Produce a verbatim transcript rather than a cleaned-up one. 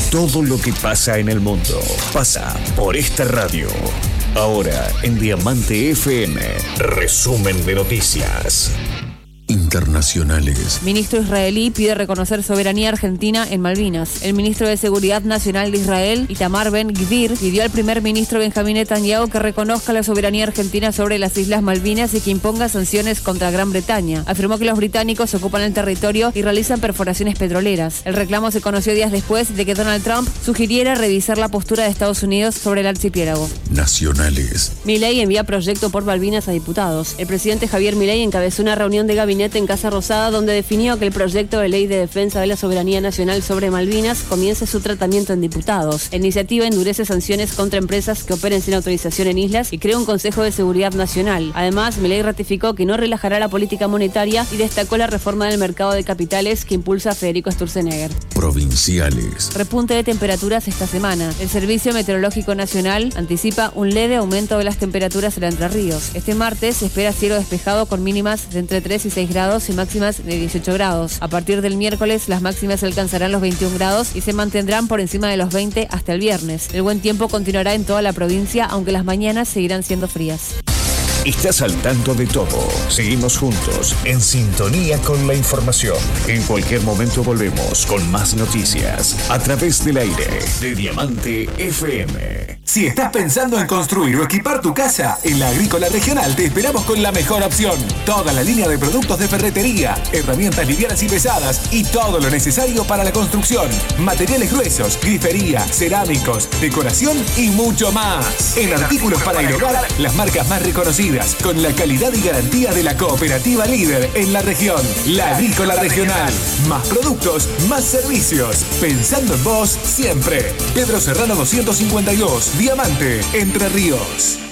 Todo lo que pasa en el mundo pasa por esta radio. Ahora en Diamante F M, resumen de noticias internacionales. Ministro israelí pide reconocer soberanía argentina en Malvinas. El ministro de Seguridad Nacional de Israel, Itamar Ben-Gvir, pidió al primer ministro Benjamín Netanyahu que reconozca la soberanía argentina sobre las Islas Malvinas y que imponga sanciones contra Gran Bretaña. Afirmó que los británicos ocupan el territorio y realizan perforaciones petroleras. El reclamo se conoció días después de que Donald Trump sugiriera revisar la postura de Estados Unidos sobre el archipiélago. Nacionales. Milei envía proyecto por Malvinas a diputados. El presidente Javier Milei encabezó una reunión de gabinete en Casa Rosada donde definió que el proyecto de ley de defensa de la soberanía nacional sobre Malvinas comience su tratamiento en diputados. La iniciativa endurece sanciones contra empresas que operen sin autorización en islas y crea un Consejo de Seguridad Nacional. Además, Milei ratificó que no relajará la política monetaria y destacó la reforma del mercado de capitales que impulsa Federico Sturzenegger. Provinciales. Repunte de temperaturas esta semana. El Servicio Meteorológico Nacional anticipa un leve aumento de las temperaturas en Entre Ríos. Este martes se espera cielo despejado con mínimas de entre tres y seis grados y máximas de dieciocho grados. A partir del miércoles, las máximas alcanzarán los veintiún grados y se mantendrán por encima de los veinte hasta el viernes. El buen tiempo continuará en toda la provincia, aunque las mañanas seguirán siendo frías. Estás al tanto de todo. Seguimos juntos, en sintonía con la información. En cualquier momento volvemos con más noticias a través del aire de Diamante F M. Si estás pensando en construir o equipar tu casa, en la Agrícola Regional te esperamos con la mejor opción. Toda la línea de productos de ferretería, herramientas livianas y pesadas y todo lo necesario para la construcción. Materiales gruesos, grifería, cerámicos, decoración y mucho más. En artículos para el hogar, las marcas más reconocidas, con la calidad y garantía de la cooperativa líder en la región. La Agrícola Regional. Más productos, más servicios. Pensando en vos siempre. Pedro Serrano doscientos cincuenta y dos. Diamante, Entre Ríos.